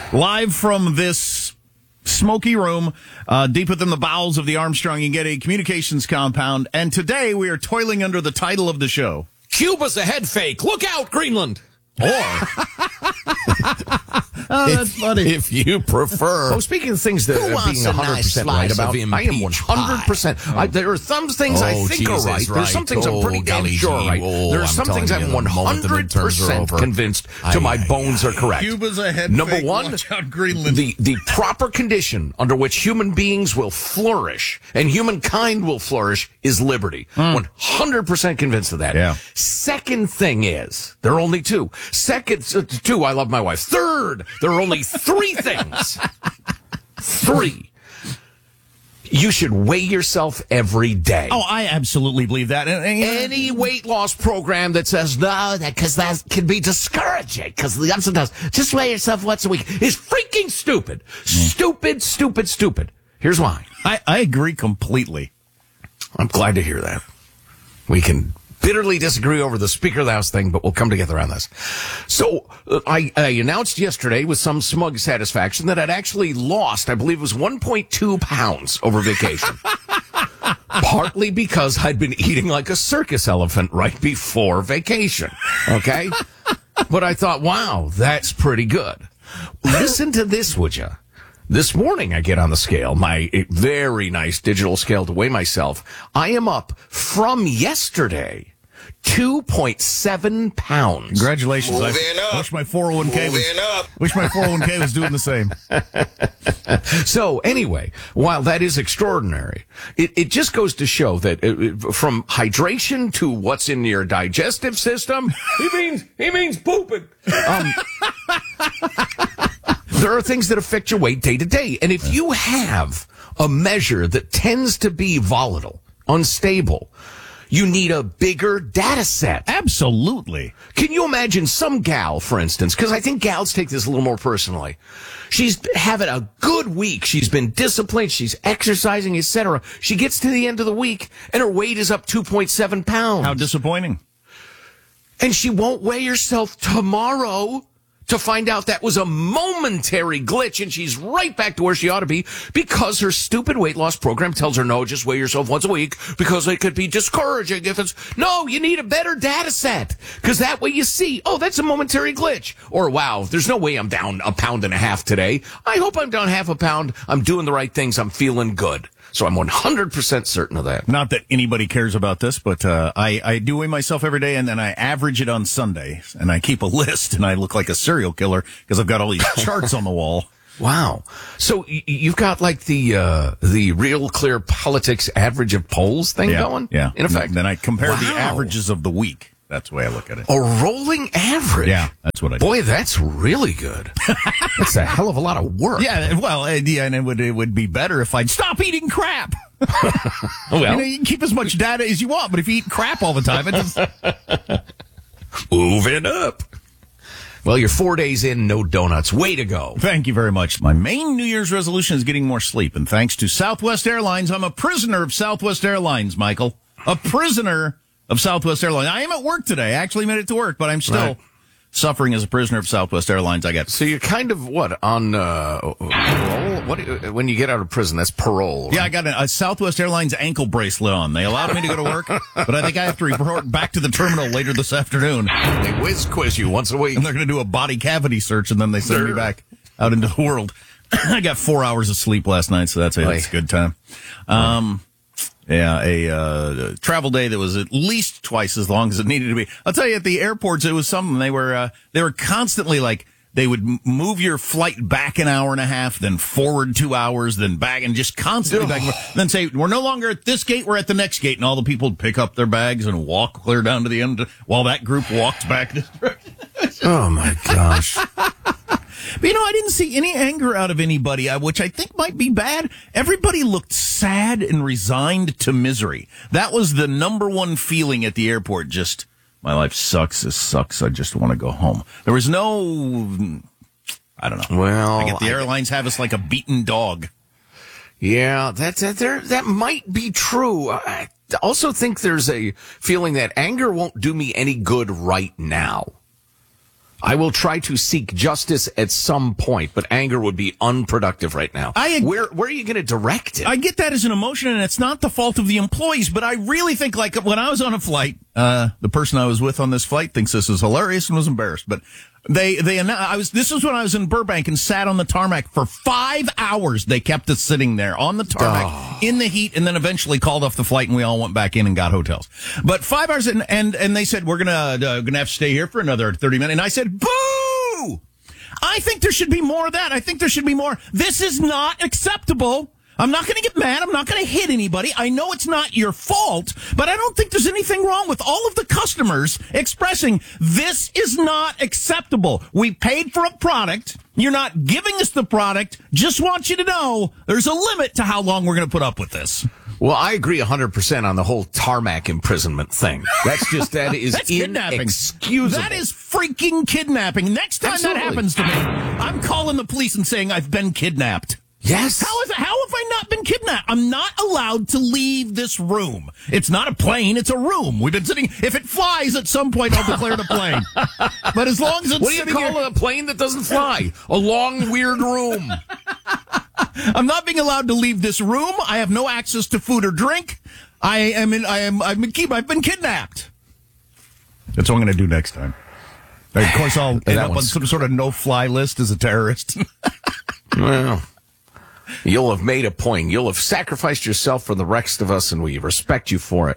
Live from this smoky room, deep within the bowels of the Armstrong and Getty Communications compound. And today we are toiling under the title of the show. Cuba's a head fake. Look out, Greenland. Or, that's funny. If you prefer. Oh, speaking of things that Who are wants being a 100% nice right slice about, of I am impeach 100%. There are some things I think are right. There's some things I'm pretty damn sure are right. There are some things I'm 100% convinced to my bones are correct. Cuba's a head Number fake. one, Watch out, Greenland. the proper condition under which human beings will flourish and humankind will flourish is liberty. 100% convinced of that. Yeah. Second thing is, there are only two. Second, two, I love my wife. Third, there are only three things. Three. You should weigh yourself every day. Oh, I absolutely believe that. Any weight loss program that says, no, because that can be discouraging, because the ups and downs, just weigh yourself once a week, is freaking stupid. Stupid, stupid, stupid. Here's why. I agree completely. I'm glad to hear that. We can bitterly disagree over the Speaker of the House thing, but we'll come together on this. So I announced yesterday with some smug satisfaction that I'd actually lost, I believe it was 1.2 pounds over vacation. Partly because I'd been eating like a circus elephant right before vacation. Okay? But I thought, wow, that's pretty good. Listen to this, would you? This morning I get on the scale, my very nice digital scale to weigh myself. I am up from yesterday 2.7 pounds. Congratulations. I wish my 401k was doing the same. So anyway, while that is extraordinary, it just goes to show that from hydration to what's in your digestive system, he means pooping. There are things that affect your weight day to day. And if you have a measure that tends to be volatile, unstable, you need a bigger data set. Absolutely. Can you imagine some gal, for instance, because I think gals take this a little more personally. She's having a good week. She's been disciplined. She's exercising, etc. She gets to the end of the week and her weight is up 2.7 pounds. How disappointing. And she won't weigh herself tomorrow to find out that was a momentary glitch and she's right back to where she ought to be because her stupid weight loss program tells her, no, just weigh yourself once a week because it could be discouraging if it's, no, you need a better data set because that way you see, oh, that's a momentary glitch. Or, wow, there's no way I'm down 1.5 pounds today. I hope I'm down 0.5 pound. I'm doing the right things. I'm feeling good. So I'm 100% certain of that. Not that anybody cares about this, but I do weigh myself every day, and then I average it on Sundays, and I keep a list, and I look like a serial killer because I've got all these charts on the wall. Wow. So you've got like the Real Clear Politics average of polls thing going? Yeah. In effect. Then I compare the averages of the week. That's the way I look at it. A rolling average? Yeah, that's what I do. Boy, that's really good. That's a hell of a lot of work. Yeah, well, and it would be better if I'd stop eating crap. Well, you can keep as much data as you want, but if you eat crap all the time, it just... Moving up. Well, you're 4 days in, no donuts. Way to go. Thank you very much. My main New Year's resolution is getting more sleep, and thanks to Southwest Airlines, I'm a prisoner of Southwest Airlines, Michael. A prisoner of Southwest Airlines. I am at work today. I actually made it to work, but I'm still suffering as a prisoner of Southwest Airlines. So you're kind of, on parole? When you get out of prison, that's parole. Yeah, I got a Southwest Airlines ankle bracelet on. They allowed me to go to work, but I think I have to report back to the terminal later this afternoon. They whiz quiz you once a week. And they're going to do a body cavity search, and then they send me back out into the world. I got 4 hours of sleep last night, so that's a good time. Yeah, a travel day that was at least twice as long as it needed to be. I'll tell you, at the airports, it was something. They were constantly like, they would move your flight back 1.5 hours, then forward 2 hours, then back, and just constantly back and forth. Then say, we're no longer at this gate, we're at the next gate. And all the people would pick up their bags and walk clear down to the end while that group walked back. Oh, my gosh. But, I didn't see any anger out of anybody, which I think might be bad. Everybody looked sad and resigned to misery. That was the number one feeling at the airport. Just, my life sucks. This sucks. I just want to go home. There was no, I don't know. Well, I get the airlines have us like a beaten dog. Yeah, that might be true. I also think there's a feeling that anger won't do me any good right now. I will try to seek justice at some point, but anger would be unproductive right now. Where are you going to direct it? I get that as an emotion, and it's not the fault of the employees, but I really think, like, when I was on a flight, the person I was with on this flight thinks this is hilarious and was embarrassed, but this was when I was in Burbank and sat on the tarmac for 5 hours. They kept us sitting there on the tarmac in the heat, and then eventually called off the flight, and we all went back in and got hotels. But 5 hours, and they said, we're gonna have to stay here for another 30 minutes. And I said, boo! I think there should be more of that. I think there should be more. This is not acceptable. I'm not going to get mad. I'm not going to hit anybody. I know it's not your fault, but I don't think there's anything wrong with all of the customers expressing this is not acceptable. We paid for a product. You're not giving us the product. Just want you to know there's a limit to how long we're going to put up with this. Well, I agree 100% on the whole tarmac imprisonment thing. That is inexcusable. That is freaking kidnapping. Next time that happens to me, I'm calling the police and saying I've been kidnapped. Yes. How have I not been kidnapped? I'm not allowed to leave this room. It's not a plane, it's a room. We've been sitting. If it flies at some point, I'll declare it a plane. But as long as it's what do you call a plane that doesn't fly? A long, weird room. I'm not being allowed to leave this room. I have no access to food or drink. I've been kidnapped. That's what I'm going to do next time. Of course, I'll end up on some sort of no-fly list as a terrorist. Well, you'll have made a point. You'll have sacrificed yourself for the rest of us, and we respect you for it.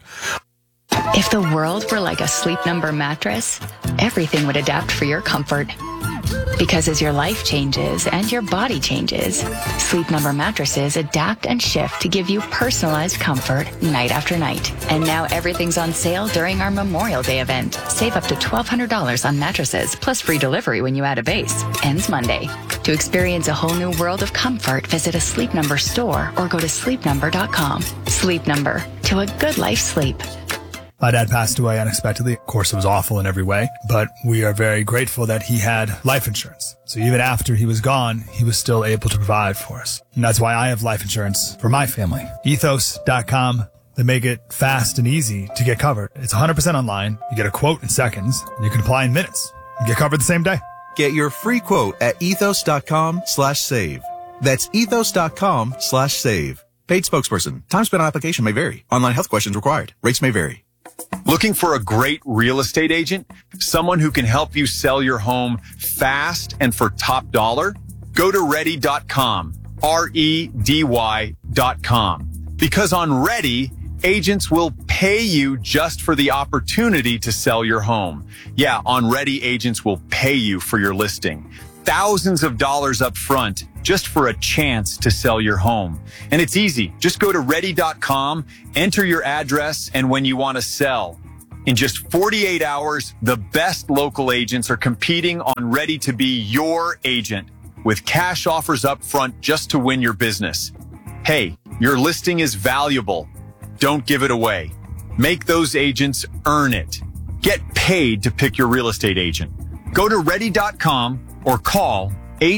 If the world were like a Sleep Number mattress, everything would adapt for your comfort. Because as your life changes and your body changes, Sleep Number mattresses adapt and shift to give you personalized comfort night after night. And now everything's on sale during our Memorial Day event. Save up to $1,200 on mattresses, plus free delivery when you add a base. Ends Monday. To experience a whole new world of comfort, visit a Sleep Number store or go to sleepnumber.com. Sleep Number. To a good life sleep. My dad passed away unexpectedly. Of course, it was awful in every way, but we are very grateful that he had life insurance. So even after he was gone, he was still able to provide for us. And that's why I have life insurance for my family. Ethos.com. They make it fast and easy to get covered. It's 100% online. You get a quote in seconds, and you can apply in minutes. You get covered the same day. Get your free quote at ethos.com/save. That's ethos.com/save. Paid spokesperson. Time spent on application may vary. Online health questions required. Rates may vary. Looking for a great real estate agent? Someone who can help you sell your home fast and for top dollar? Go to ready.com. REDY.com. Because on Ready, agents will pay you just for the opportunity to sell your home. Yeah, on Ready, agents will pay you for your listing. Thousands of dollars up front just for a chance to sell your home. And it's easy. Just go to ready.com, enter your address, and when you want to sell. In just 48 hours, the best local agents are competing on Ready to be your agent with cash offers up front just to win your business. Hey, your listing is valuable. Don't give it away. Make those agents earn it. Get paid to pick your real estate agent. Go to ready.com or call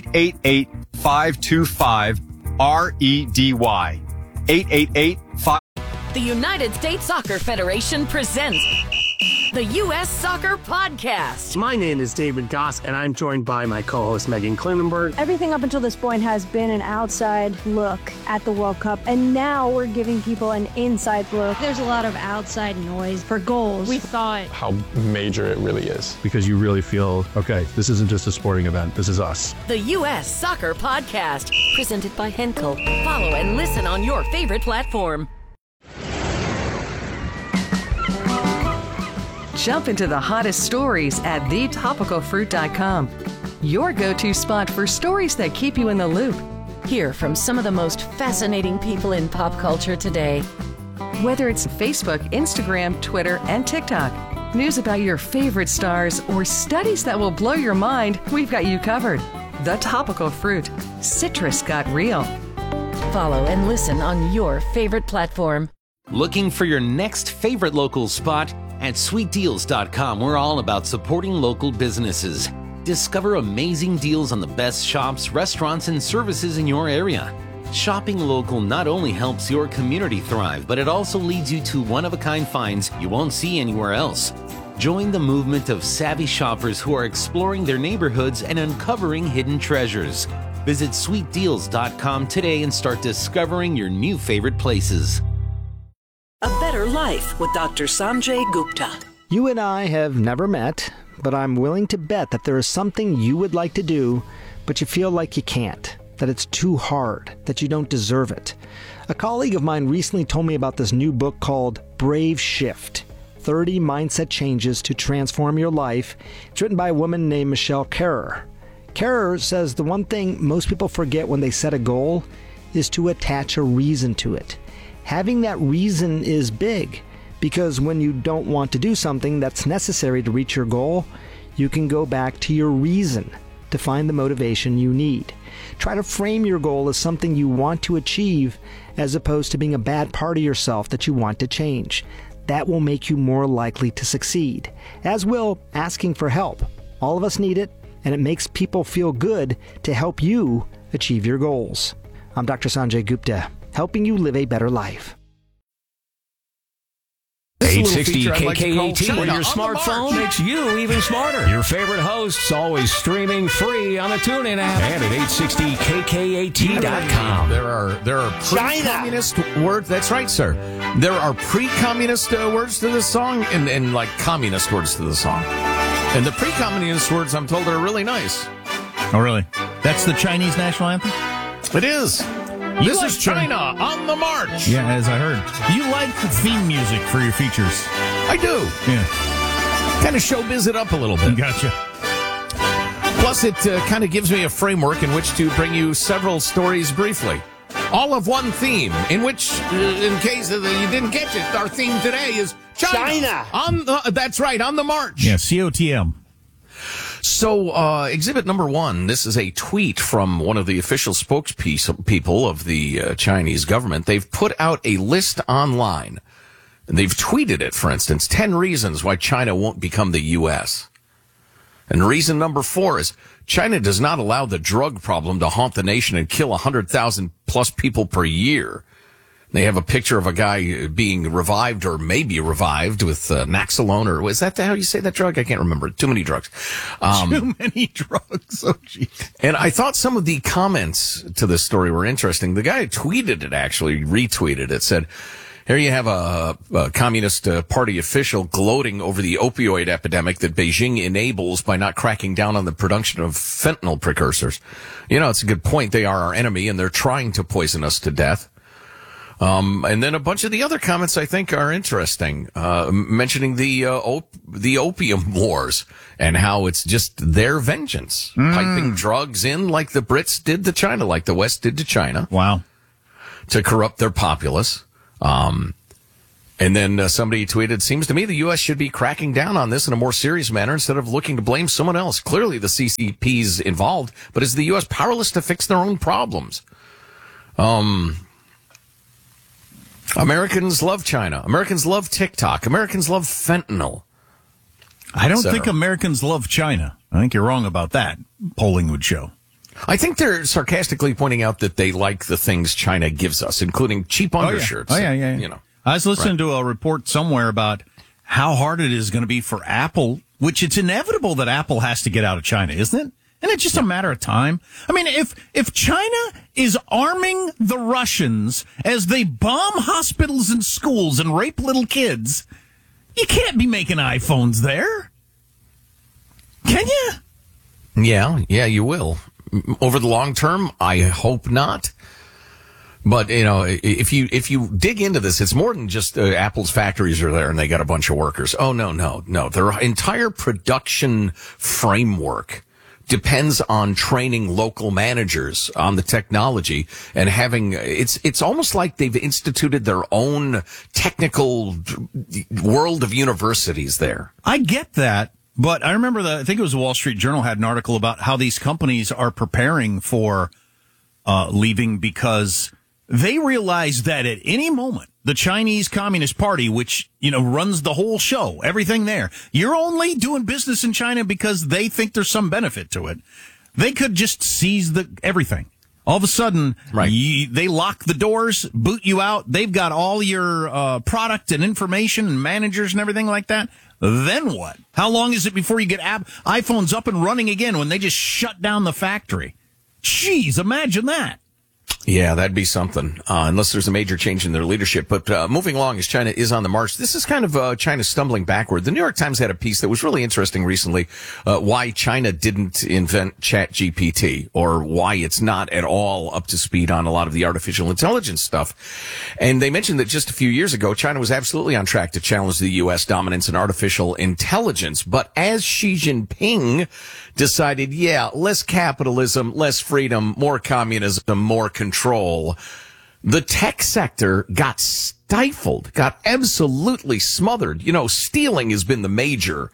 888-525-REDY. 888-5... The United States Soccer Federation presents the U.S. Soccer Podcast. My name is David Goss, and I'm joined by my co-host Megan Klinenberg. Everything up until this point has been an outside look at the World Cup, and now we're giving people an inside look. There's a lot of outside noise for goals. We thought how major it really is. Because you really feel, okay, this isn't just a sporting event, this is us. The U.S. Soccer Podcast, presented by Henkel. Follow and listen on your favorite platform. Jump into the hottest stories at thetopicalfruit.com. Your go-to spot for stories that keep you in the loop. Hear from some of the most fascinating people in pop culture today. Whether it's Facebook, Instagram, Twitter, and TikTok, news about your favorite stars, or studies that will blow your mind, we've got you covered. The Topical Fruit. Citrus got real. Follow and listen on your favorite platform. Looking for your next favorite local spot? At sweetdeals.com, we're all about supporting local businesses. Discover amazing deals on the best shops, restaurants, and services in your area. Shopping local not only helps your community thrive, but it also leads you to one-of-a-kind finds you won't see anywhere else. Join the movement of savvy shoppers who are exploring their neighborhoods and uncovering hidden treasures. Visit sweetdeals.com today and start discovering your new favorite places. A Better Life with Dr. Sanjay Gupta. You and I have never met, but I'm willing to bet that there is something you would like to do, but you feel like you can't, that it's too hard, that you don't deserve it. A colleague of mine recently told me about this new book called Brave Shift, 30 Mindset Changes to Transform Your Life. It's written by a woman named Michelle Kerrer. Kerrer says the one thing most people forget when they set a goal is to attach a reason to it. Having that reason is big, because when you don't want to do something that's necessary to reach your goal, you can go back to your reason to find the motivation you need. Try to frame your goal as something you want to achieve as opposed to being a bad part of yourself that you want to change. That will make you more likely to succeed, as will asking for help. All of us need it, and it makes people feel good to help you achieve your goals. I'm Dr. Sanjay Gupta, helping you live a better life. 860 KKAT on your smartphone makes you even smarter. Your favorite hosts always streaming free on the TuneIn app and at 860KKAT.com. There are pre-communist words. That's right, sir. There are pre-communist words to this song and like communist words to the song. And the pre-communist words, I'm told, are really nice. Oh, really? That's the Chinese national anthem? It is. This is China on the march. Yeah, as I heard. You like the theme music for your features? I do. Yeah. Kind of showbiz it up a little bit. Gotcha. Plus, it kind of gives me a framework in which to bring you several stories briefly. All of one theme, in which, in case you didn't catch it, our theme today is China. That's right, on the march. Yeah, COTM. So, exhibit number 1, this is a tweet from one of the official spokespeople of the Chinese government. They've put out a list online. And they've tweeted it, for instance, 10 reasons why China won't become the U.S. And reason number 4 is China does not allow the drug problem to haunt the nation and kill 100,000 plus people per year. They have a picture of a guy being revived or maybe revived with Naxalone, or is that how you say that drug? I can't remember. Too many drugs. Too many drugs. Oh, geez. And I thought some of the comments to this story were interesting. The guy who tweeted it actually retweeted it, said, here you have a Communist Party official gloating over the opioid epidemic that Beijing enables by not cracking down on the production of fentanyl precursors. You know, it's a good point. They are our enemy, and they're trying to poison us to death. And then a bunch of the other comments I think are interesting, mentioning the opium wars and how it's just their vengeance, piping drugs in like the Brits did to China, like the West did to China. Wow. To corrupt their populace. And then somebody tweeted, seems to me the U.S. should be cracking down on this in a more serious manner instead of looking to blame someone else. Clearly the CCP's involved, but is the U.S. powerless to fix their own problems? Americans love China. Americans love TikTok. Americans love fentanyl. I don't think Americans love China. I think you're wrong about that. Polling would show. I think they're sarcastically pointing out that they like the things China gives us, including cheap undershirts. Oh, yeah. You know. I was listening to a report somewhere about how hard it is going to be for Apple, which it's inevitable that Apple has to get out of China, isn't it? And it's just a matter of time. I mean, if China is arming the Russians as they bomb hospitals and schools and rape little kids, you can't be making iPhones there. Can you? Yeah, you will. Over the long term, I hope not. But, you know, if you dig into this, it's more than just Apple's factories are there and they got a bunch of workers. Oh, no. Their entire production framework depends on training local managers on the technology and having, it's almost like they've instituted their own technical world of universities there. I get that, but I remember I think it was the Wall Street Journal had an article about how these companies are preparing for leaving because they realize that at any moment, the Chinese Communist Party, which, you know, runs the whole show, everything there, you're only doing business in China because they think there's some benefit to it. They could just seize everything. All of a sudden, they lock the doors, boot you out. They've got all your product and information and managers and everything like that. then what? How long is it before you get iPhones up and running again when they just shut down the factory? Jeez, imagine that. Yeah, that'd be something, unless there's a major change in their leadership. But moving along, as China is on the march, this is kind of China stumbling backward. The New York Times had a piece that was really interesting recently, why China didn't invent ChatGPT, or why it's not at all up to speed on a lot of the artificial intelligence stuff. And they mentioned that just a few years ago, China was absolutely on track to challenge the U.S. dominance in artificial intelligence. But as Xi Jinping decided, less capitalism, less freedom, more communism, more control, the tech sector got stifled, got absolutely smothered. Stealing has been the major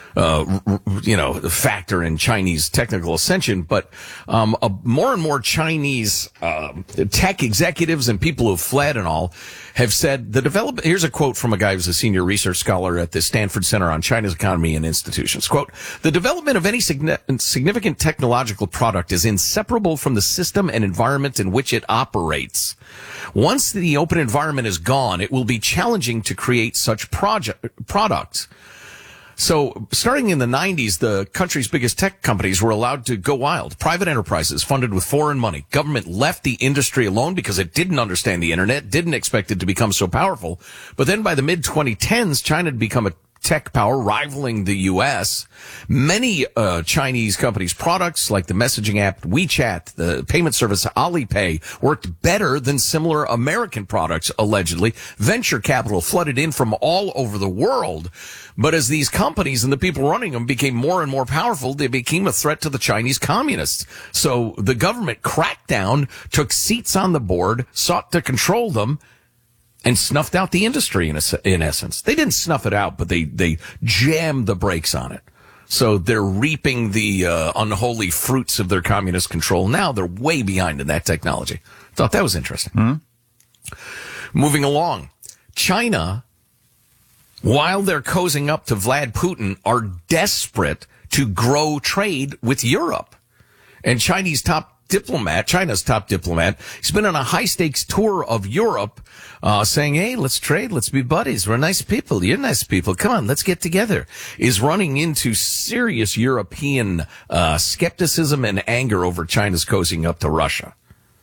factor in Chinese technical ascension, but more and more Chinese tech executives and people who've fled and all have said the development. Here's a quote from a guy who's a senior research scholar at the Stanford Center on China's Economy and Institutions. Quote, "The development of any significant technological product is inseparable from the system and environment in which it operates. Once the open environment is gone, it will be challenging to create such products." So starting in the 90s, the country's biggest tech companies were allowed to go wild. Private enterprises funded with foreign money. Government left the industry alone because it didn't understand the internet, didn't expect it to become so powerful. But then by the mid-2010s, China had become a tech power rivaling the U.S. Many Chinese companies' products, like the messaging app WeChat, the payment service Alipay, worked better than similar American products, allegedly. Venture capital flooded in from all over the world. But as these companies and the people running them became more and more powerful, they became a threat to the Chinese communists. So the government cracked down, took seats on the board, sought to control them, and snuffed out the industry in essence. They didn't snuff it out, but they jammed the brakes on it. So they're reaping the unholy fruits of their communist control. Now they're way behind in that technology. Thought that was interesting. Mm-hmm. Moving along, China, while they're cozying up to Vlad Putin, are desperate to grow trade with Europe. And China's top diplomat, he's been on a high-stakes tour of Europe, saying, hey, let's trade, let's be buddies, we're nice people, you're nice people, come on, let's get together, is running into serious European skepticism and anger over China's cozying up to Russia.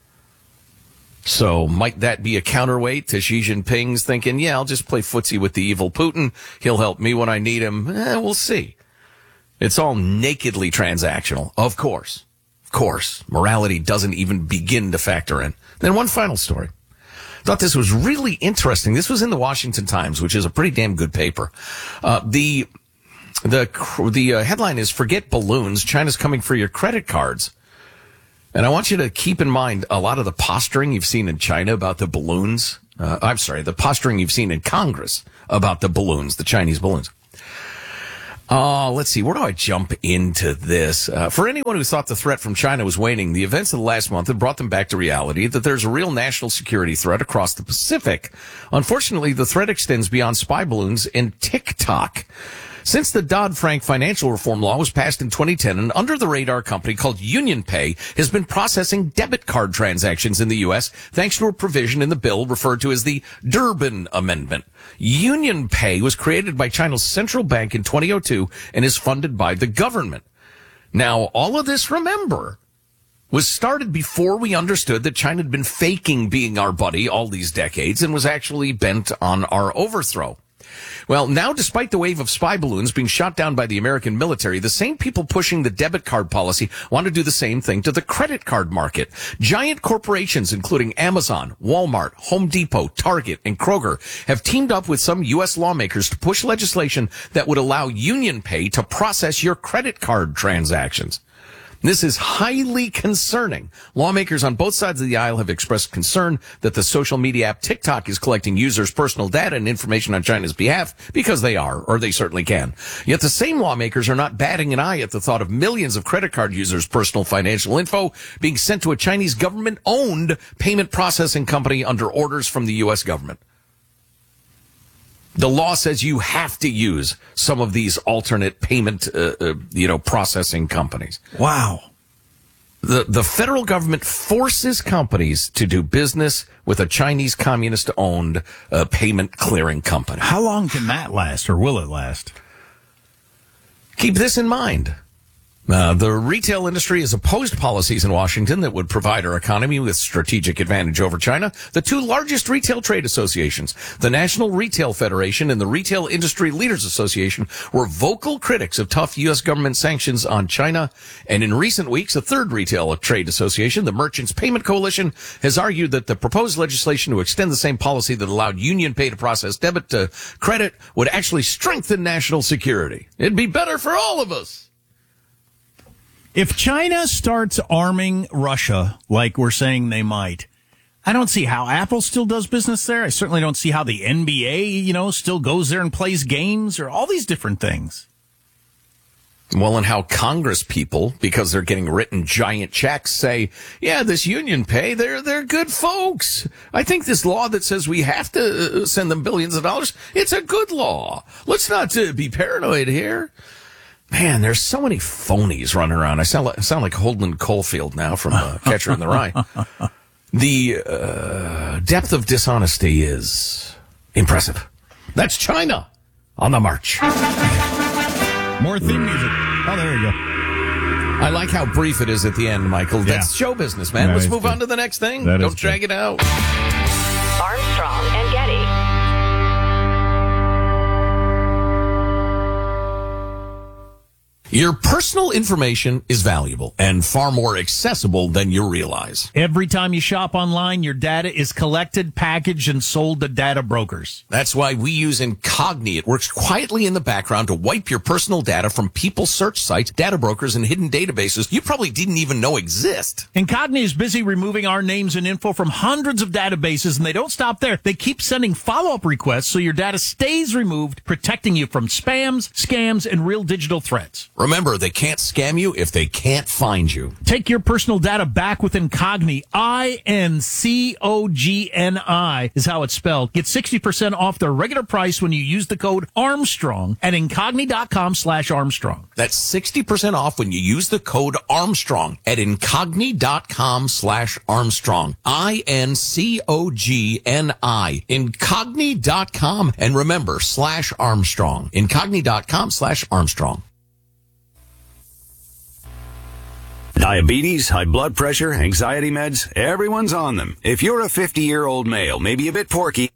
So might that be a counterweight to Xi Jinping's thinking, I'll just play footsie with the evil Putin, he'll help me when I need him? We'll see. It's all nakedly transactional, of course. Of course, morality doesn't even begin to factor in. Then one final story. Thought this was really interesting. This was in the Washington Times, which is a pretty damn good paper. The headline is, "Forget balloons, China's coming for your credit cards." And I want you to keep in mind a lot of the posturing you've seen in China about the balloons. The posturing you've seen in Congress about the balloons, the Chinese balloons. Let's see. Where do I jump into this? For anyone who thought the threat from China was waning, the events of the last month have brought them back to reality that there's a real national security threat across the Pacific. Unfortunately, the threat extends beyond spy balloons and TikTok. Since the Dodd-Frank financial reform law was passed in 2010, an under-the-radar company called UnionPay has been processing debit card transactions in the U.S. thanks to a provision in the bill referred to as the Durbin Amendment. UnionPay was created by China's central bank in 2002 and is funded by the government. Now, all of this, remember, was started before we understood that China had been faking being our buddy all these decades and was actually bent on our overthrow. Well, now, despite the wave of spy balloons being shot down by the American military, the same people pushing the debit card policy want to do the same thing to the credit card market. Giant corporations, including Amazon, Walmart, Home Depot, Target, and Kroger, have teamed up with some U.S. lawmakers to push legislation that would allow UnionPay to process your credit card transactions. This is highly concerning. Lawmakers on both sides of the aisle have expressed concern that the social media app TikTok is collecting users' personal data and information on China's behalf because they are, or they certainly can. Yet the same lawmakers are not batting an eye at the thought of millions of credit card users' personal financial info being sent to a Chinese government-owned payment processing company under orders from the U.S. government. The law says you have to use some of these alternate payment, processing companies. Wow. The federal government forces companies to do business with a Chinese communist-owned payment clearing company. How long can that last, or will it last? Keep this in mind. The retail industry has opposed policies in Washington that would provide our economy with strategic advantage over China. The two largest retail trade associations, the National Retail Federation and the Retail Industry Leaders Association, were vocal critics of tough U.S. government sanctions on China. And in recent weeks, a third retail trade association, the Merchants Payment Coalition, has argued that the proposed legislation to extend the same policy that allowed Union Pay to process debit to credit would actually strengthen national security. It'd be better for all of us. If China starts arming Russia like we're saying they might, I don't see how Apple still does business there. I certainly don't see how the NBA, still goes there and plays games or all these different things. Well, and how Congress people, because they're getting written giant checks, say, yeah, this Union Pay, they're good folks. I think this law that says we have to send them billions of dollars, it's a good law. Let's not be paranoid here. Man, there's so many phonies running around. I sound like Holden Caulfield now from Catcher in the Rye. The depth of dishonesty is impressive. That's China on the march. More theme music. Oh, there you go. I like how brief it is at the end, Michael. Yeah. That's show business, man. Let's move on to the next thing. Don't drag it out. Armstrong and Getty. Your personal information is valuable and far more accessible than you realize. Every time you shop online, your data is collected, packaged, and sold to data brokers. That's why we use Incogni. It works quietly in the background to wipe your personal data from people's search sites, data brokers, and hidden databases you probably didn't even know exist. Incogni is busy removing our names and info from hundreds of databases, and they don't stop there. They keep sending follow-up requests so your data stays removed, protecting you from spams, scams, and real digital threats. Remember, they can't scam you if they can't find you. Take your personal data back with Incogni. INCOGNI is how it's spelled. Get 60% off their regular price when you use the code Armstrong at Incogni.com/Armstrong. That's 60% off when you use the code Armstrong at Incogni.com/Armstrong. INCOGNI. Incogni.com. And remember, /Armstrong. Incogni.com/Armstrong. Diabetes, high blood pressure, anxiety meds, everyone's on them. If you're a 50-year-old male, maybe a bit porky,